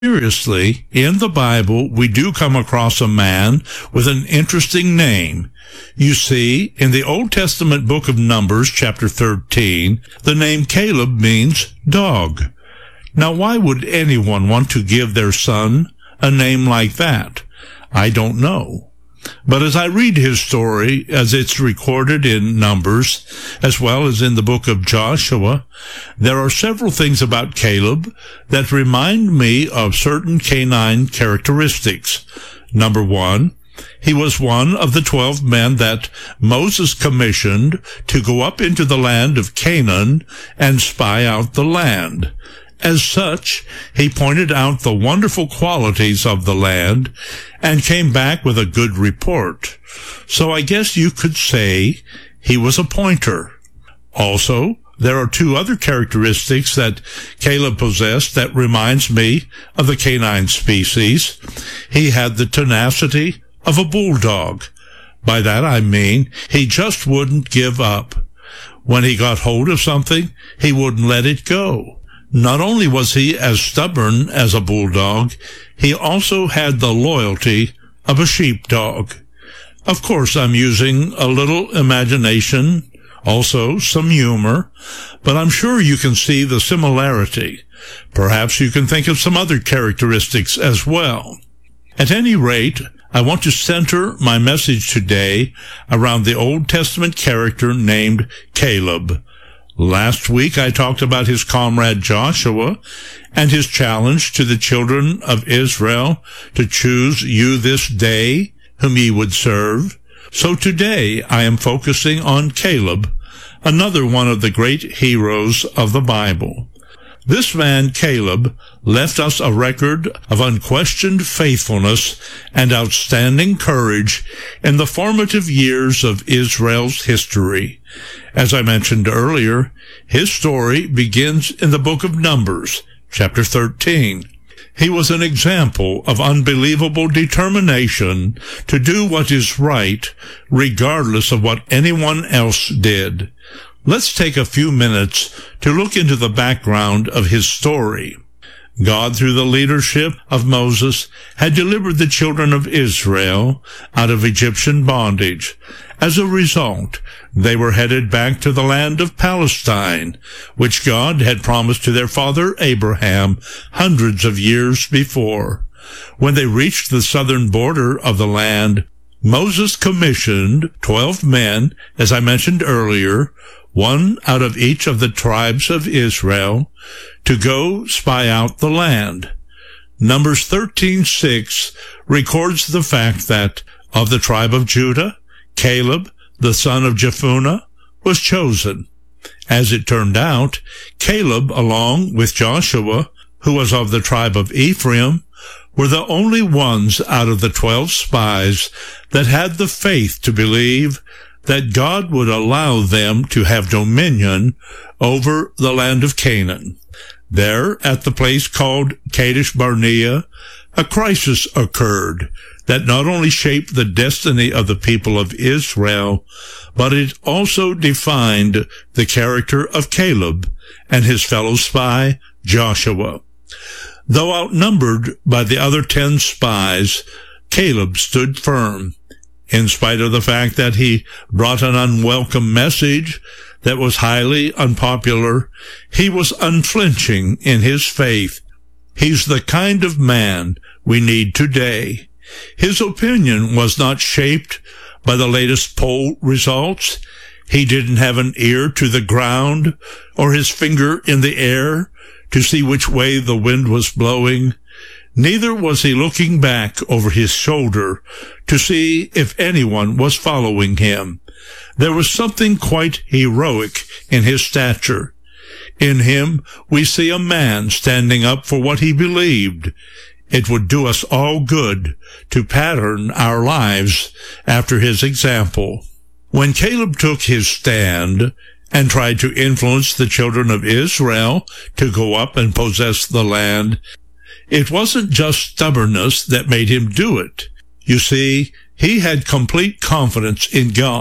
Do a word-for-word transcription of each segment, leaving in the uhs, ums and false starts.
Seriously, in the Bible, we do come across a man with an interesting name. You see, in the Old Testament book of Numbers, chapter thirteen, the name Caleb means dog. Now, why would anyone want to give their son a name like that? I don't know. But as I read his story, as it's recorded in Numbers, as well as in the book of Joshua, there are several things about Caleb that remind me of certain canine characteristics. Number one, he was one of the twelve men that Moses commissioned to go up into the land of Canaan and spy out the land. As such, he pointed out the wonderful qualities of the land and came back with a good report. So I guess you could say he was a pointer. Also, there are two other characteristics that Caleb possessed that reminds me of the canine species. He had the tenacity of a bulldog. By that I mean he just wouldn't give up. When he got hold of something, he wouldn't let it go. Not only was he as stubborn as a bulldog, he also had the loyalty of a sheepdog. Of course, I'm using a little imagination, also some humor, but I'm sure you can see the similarity. Perhaps you can think of some other characteristics as well. At any rate, I want to center my message today around the Old Testament character named Caleb. Last week I talked about his comrade Joshua and his challenge to the children of Israel to choose you this day whom ye would serve. So today I am focusing on Caleb, another one of the great heroes of the Bible. This man, Caleb, left us a record of unquestioned faithfulness and outstanding courage in the formative years of Israel's history. As I mentioned earlier, his story begins in the book of Numbers, chapter thirteen. He was an example of unbelievable determination to do what is right, regardless of what anyone else did. Let's take a few minutes to look into the background of his story. God, through the leadership of Moses, had delivered the children of Israel out of Egyptian bondage. As a result, they were headed back to the land of Palestine, which God had promised to their father Abraham hundreds of years before. When they reached the southern border of the land, Moses commissioned twelve men, as I mentioned earlier, one out of each of the tribes of Israel, to go spy out the land. Numbers thirteen six records the fact that of the tribe of Judah, Caleb, the son of Jephunneh, was chosen. As it turned out, Caleb, along with Joshua, who was of the tribe of Ephraim, were the only ones out of the twelve spies that had the faith to believe that God would allow them to have dominion over the land of Canaan. There, at the place called Kadesh Barnea, a crisis occurred that not only shaped the destiny of the people of Israel, but it also defined the character of Caleb and his fellow spy, Joshua. Though outnumbered by the other ten spies, Caleb stood firm. In spite of the fact that he brought an unwelcome message that was highly unpopular, he was unflinching in his faith. He's the kind of man we need today. His opinion was not shaped by the latest poll results. He didn't have an ear to the ground or his finger in the air to see which way the wind was blowing. Neither was he looking back over his shoulder to see if anyone was following him. There was something quite heroic in his stature. In him, we see a man standing up for what he believed. It would do us all good to pattern our lives after his example. When Caleb took his stand and tried to influence the children of Israel to go up and possess the land, it wasn't just stubbornness that made him do it. You see, he had complete confidence in God.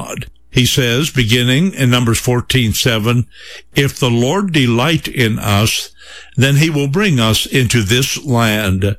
He says, beginning in Numbers fourteen seven, if the Lord delight in us, then he will bring us into this land,